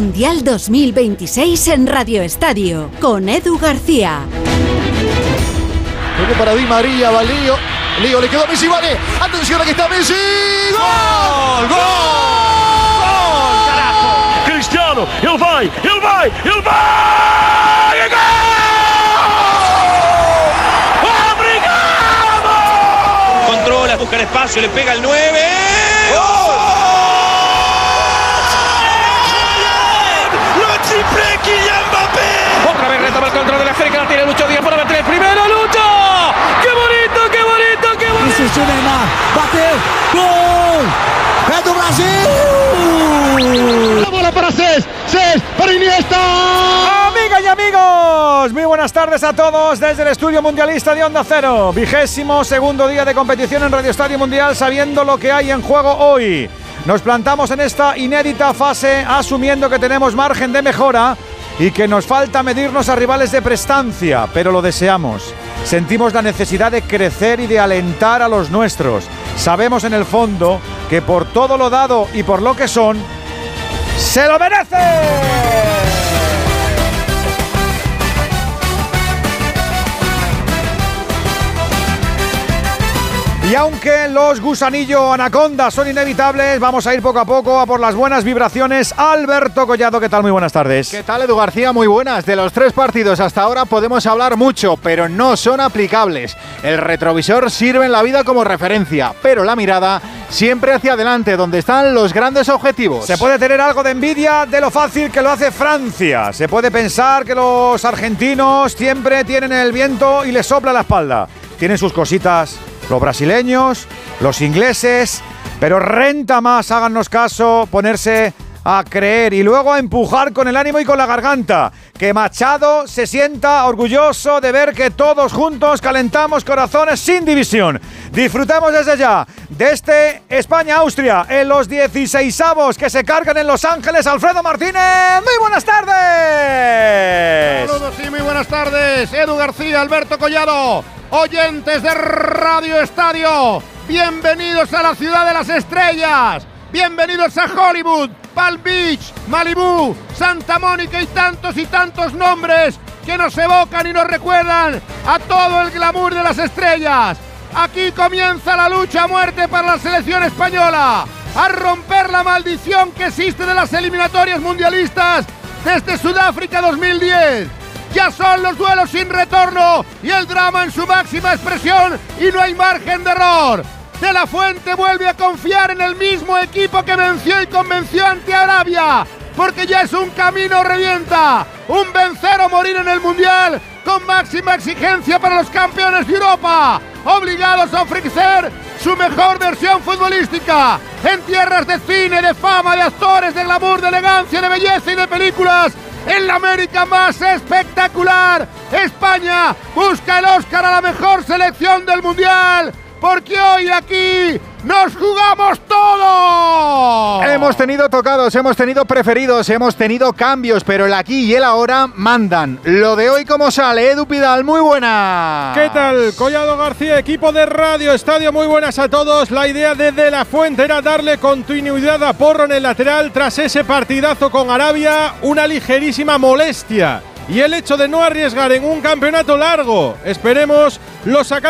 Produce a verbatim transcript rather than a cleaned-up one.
Mundial dos mil veintiséis en Radio Estadio, con Edu García. Viene para Di María, va Lío. Lío le quedó a Messi, vale. Atención, aquí está Messi. ¡Gol! ¡Gol! ¡Gol! ¡Carajo! Cristiano, ele vai, ele vai, ele vai! ¡Gol! ¡Obrigado! Controla, busca el espacio, le pega el nueve. ¡Gol! Otra vez retoma el control de la cerca, la tiene Lucho Díaz para meter el primero. ¡Lucho! ¡Qué bonito, qué bonito, qué bonito! Isso, Neymar, bateu, gol! É do Brasil! La bola para Cés, Cés para Iniesta. Amigas y amigos, muy buenas tardes a todos desde el estudio mundialista de Onda Cero. Vigésimo segundo día de competición en Radio Estadio Mundial, sabiendo lo que hay en juego hoy. Nos plantamos en esta inédita fase asumiendo que tenemos margen de mejora y que nos falta medirnos a rivales de prestancia, pero lo deseamos. Sentimos la necesidad de crecer y de alentar a los nuestros. Sabemos en el fondo que por todo lo dado y por lo que son, ¡se lo merecen! Y aunque los gusanillo anacondas son inevitables, vamos a ir poco a poco a por las buenas vibraciones. Alberto Collado, ¿qué tal? Muy buenas tardes. ¿Qué tal, Edu García? Muy buenas. De los tres partidos hasta ahora podemos hablar mucho, pero no son aplicables. El retrovisor sirve en la vida como referencia, pero la mirada siempre hacia adelante, donde están los grandes objetivos. Se puede tener algo de envidia de lo fácil que lo hace Francia. Se puede pensar que los argentinos siempre tienen el viento y les sopla la espalda. Tienen sus cositas los brasileños, los ingleses, pero renta más, háganos caso, ponerse a creer y luego a empujar con el ánimo y con la garganta. Que Machado se sienta orgulloso de ver que todos juntos calentamos corazones sin división. Disfrutemos desde ya de este España-Austria en los dieciseisavos que se cargan en Los Ángeles. Alfredo Martínez, muy buenas tardes. Saludos y muy buenas tardes. Edu García, Alberto Collado, oyentes de Radio Estadio, bienvenidos a la ciudad de las estrellas, bienvenidos a Hollywood, Palm Beach, Malibú, Santa Mónica y tantos y tantos nombres que nos evocan y nos recuerdan a todo el glamour de las estrellas. Aquí comienza la lucha a muerte para la selección española, a romper la maldición que existe de las eliminatorias mundialistas desde Sudáfrica dos mil diez. Ya son los duelos sin retorno y el drama en su máxima expresión y no hay margen de error. De la Fuente vuelve a confiar en el mismo equipo que venció y convenció ante Arabia, porque ya es un camino revienta, un vencer o morir en el Mundial con máxima exigencia para los campeones de Europa, obligados a ofrecer su mejor versión futbolística en tierras de cine, de fama, de actores, de glamour, de elegancia, de belleza y de películas. En la América más espectacular, España busca el Oscar a la mejor selección del Mundial, porque hoy aquí nos jugamos todo. Hemos tenido tocados, hemos tenido preferidos, hemos tenido cambios, pero el aquí y el ahora mandan. Lo de hoy, ¿cómo sale? Edu Pidal, muy buena. ¿Qué tal? Collado García, equipo de Radio Estadio, muy buenas a todos. La idea de De La Fuente era darle continuidad a Porro en el lateral tras ese partidazo con Arabia, una ligerísima molestia. Y el hecho de no arriesgar en un campeonato largo, esperemos lo sacar